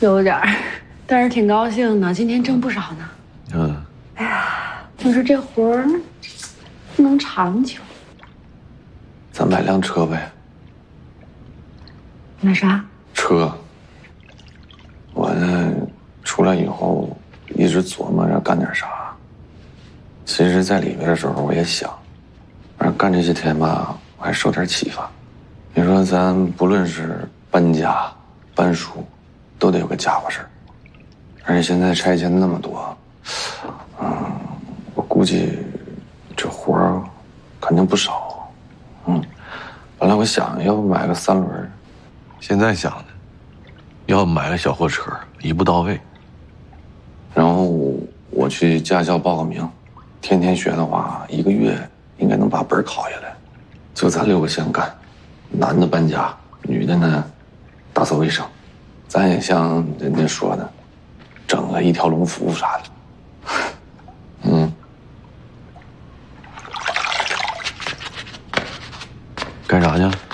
有点儿，但是挺高兴的，今天挣不少呢。 嗯。 哎呀，我说这活儿不能长久。 咱买辆车呗。 买啥？ 车。我呢，出来以后一直琢磨着干点啥。其实，在里边的时候，我也想，反正干这些天吧，我还受点启发。你说咱不论是搬家、搬书，都得有个家伙事儿，而且现在拆迁那么多，我估计这活儿肯定不少。本来我想要不买个3轮， 现在想呢，要买个小货车，一步到位。 然后我去驾校报个名，天天学的话，1个月应该能把本考下来。就咱6个先干，男的搬家，女的呢打扫卫生。咱也像人家说的，整个一条龙服务啥的。 干啥去？